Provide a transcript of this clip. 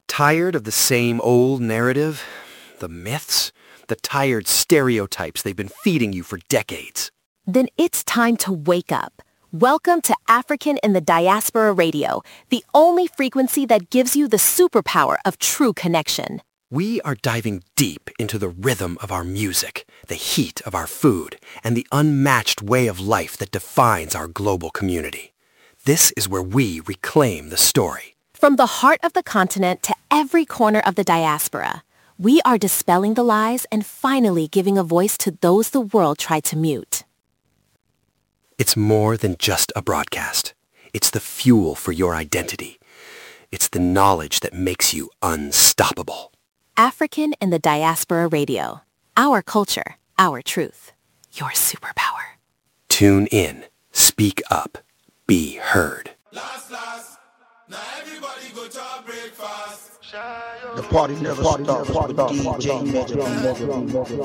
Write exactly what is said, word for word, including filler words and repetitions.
Tired of the same old narrative? The myths? The tired stereotypes they've been feeding you for decades? Then it's time to wake up. Welcome to African in the Diaspora Radio, the only frequency that gives you the superpower of true connection. We are diving deep into the rhythm of our music, the heat of our food, and the unmatched way of life that defines our global community. This is where we reclaim the story. From the heart of the continent to every corner of the diaspora, we are dispelling the lies and finally giving a voice to those the world tried to mute. It's more than just a broadcast. It's the fuel for your identity. It's the knowledge that makes you unstoppable. African in the Diaspora Radio. Our culture, our truth, your superpower. Tune in. Speak up. Be heard. Last, last. Now everybody go to breakfast. The party never stops with D J Magic.